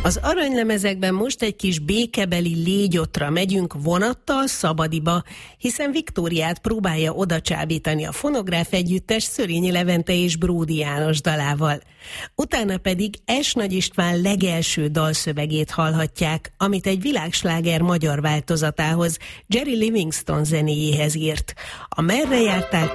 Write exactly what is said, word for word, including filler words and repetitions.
Az aranylemezekben most egy kis békebeli légyotra megyünk vonattal Szabadiba, hiszen Viktóriát próbálja odacsábítani a fonográf együttes Szörényi Levente és Bródi János dalával. Utána pedig S. Nagy István legelső dalszövegét hallhatják, amit egy világsláger magyar változatához, Jerry Livingston zenéjéhez írt. A Merre jártál